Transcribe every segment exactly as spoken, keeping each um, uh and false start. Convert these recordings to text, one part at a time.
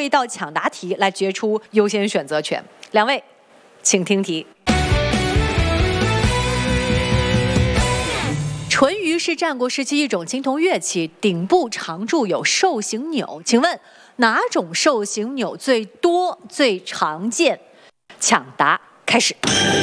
一道抢答题来决出优先选择权。两位，请听题。淳于是战国时期一种青铜乐器，顶部常铸有兽形钮。请问哪种兽形钮最多、最常见？抢答开始。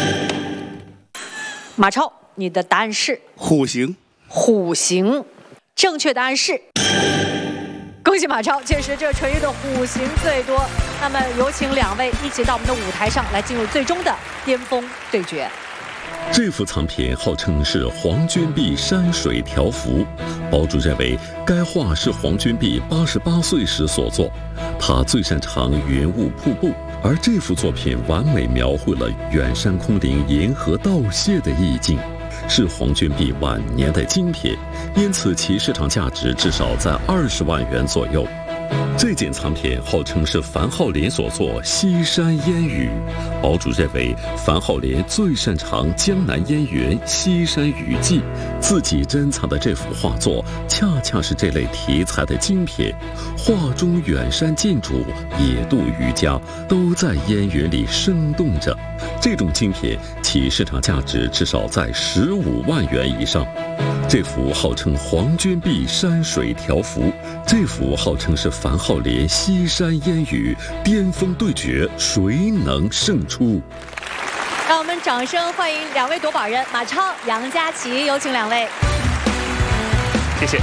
马超，你的答案是虎形。 虎形，正确答案是。恭喜马超，确实这淳于的虎形最多。那么有请两位一起到我们的舞台上来进入最终的巅峰对决。 这幅藏品号称是黄君璧山水条幅，堡主认为该画是黄君璧八十八岁时所作。他最擅长云雾瀑布，而这幅作品完美描绘了远山空灵、银河道谢的意境，是黄君璧晚年的精品，因此其市场价值至少在二十万元左右。这件藏品号称是樊浩林所作《西山烟雨》，堡主认为樊浩林最擅长江南烟云、西山雨季，自己珍藏的这幅画作恰恰是这类题材的精品。画中远山近主、野渡渔家都在烟云里生动着，这种精品其市场价值至少在十五万元以上。这幅号称黄君璧山水条幅，这幅号称是樊浩林西山烟雨，巅峰对决，谁能胜出？ 让我们掌声欢迎两位夺宝人马超、杨佳琪，有请两位。 谢谢。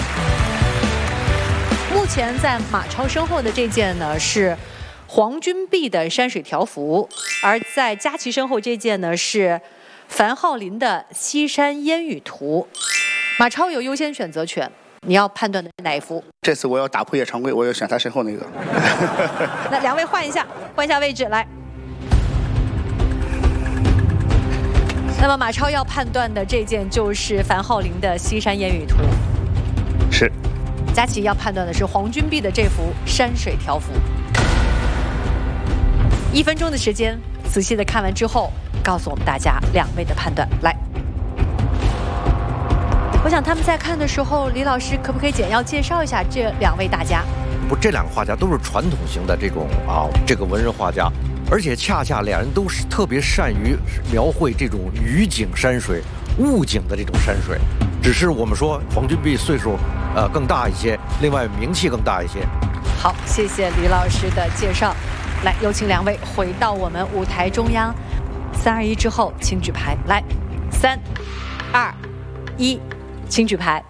目前在马超身后的这件呢是黄君璧的山水条幅，而在佳琪身后这件呢是樊浩林的西山烟雨图。马超有优先选择权，你要判断的是哪一幅？ 这次我要打破夜常规，我要选他身后那个。 那两位换一下，换一下位置来。那么马超要判断的这件就是樊浩林的西山烟雨图。 是。 佳琪要判断的是黄君璧的这幅山水条幅。一分钟的时间，仔细的看完之后，告诉我们大家两位的判断。来。我想他们在看的时候，李老师可不可以简要介绍一下这两位大家？ 不，这两个画家都是传统型的这种啊，这个文人画家，而且恰恰两人都是特别善于描绘这种雨景山水、雾景的这种山水。只是我们说黄君璧岁数呃更大一些，另外名气更大一些。 好，谢谢李老师的介绍。来，有请两位回到我们舞台中央。三二一之后，请举牌。来，三、二、一。请举牌。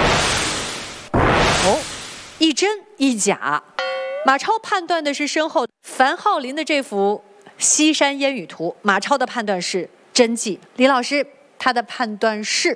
哦，一真一假。马超判断的是身后樊浩林的这幅西山烟雨图，马超的判断是真迹。李老师，他的判断是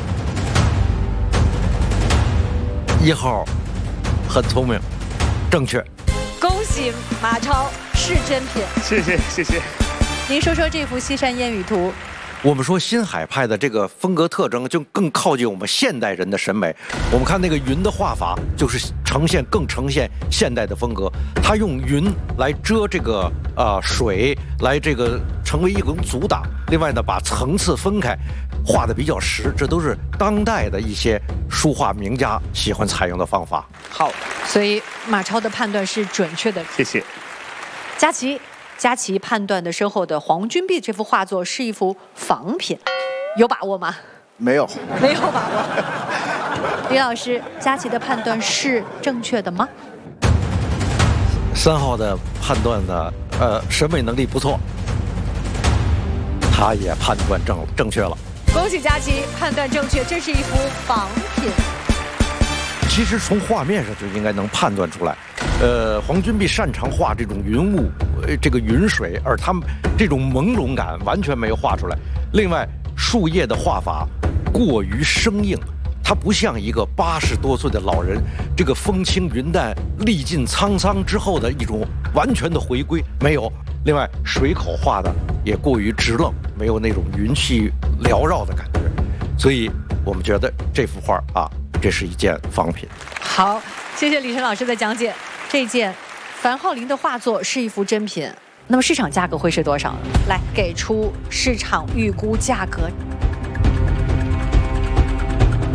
一号，很聪明，正确。 恭喜马超是真品。 谢谢谢谢。 您说说这幅西山烟雨图。 我们说新海派的这个风格特征就更靠近我们现代人的审美。我们看那个云的画法，就是呈现更呈现现代的风格。它用云来遮这个呃水，来这个成为一种阻挡。另外呢，把层次分开，画的比较实，这都是当代的一些书画名家喜欢采用的方法。 好，所以马超的判断是准确的。 谢谢。 佳琪。佳琪判断的身后的黄君璧这幅画作是一幅仿品，有把握吗？ 没有， 没有把握。李老师，佳琪的判断是正确的吗？ 三号的判断呢，呃，审美能力不错，他也判断正正确了。 恭喜佳琪判断正确，这是一幅仿品。 其实从画面上就应该能判断出来，呃，黄君璧擅长画这种云雾，呃，这个云水，而他们这种朦胧感完全没有画出来。另外，树叶的画法过于生硬，它不像一个八十多岁的老人，这个风轻云淡、历尽沧桑之后的一种完全的回归，没有。另外，水口画的也过于直愣，没有那种云气缭绕的感觉，所以我们觉得这幅画啊。这是一件仿品。 好，谢谢李晨老师的讲解。这件樊浩林的画作是一幅真品，那么市场价格会是多少呢？来，给出市场预估价格。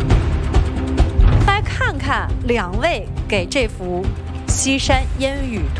来看看两位给这幅西山烟雨图